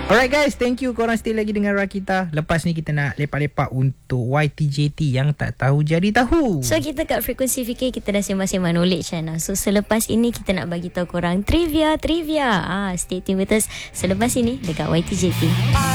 Alright guys, thank you korang stay lagi dengan Rakita. Lepas ni kita nak lepak-lepak untuk YTJT yang tak tahu jadi tahu. So kita kat Frekuensi Fikir, kita dah sembang-sembang knowledge kan. So selepas ini kita nak bagi tahu korang trivia. Stay tuned with us selepas ini dekat YTJT.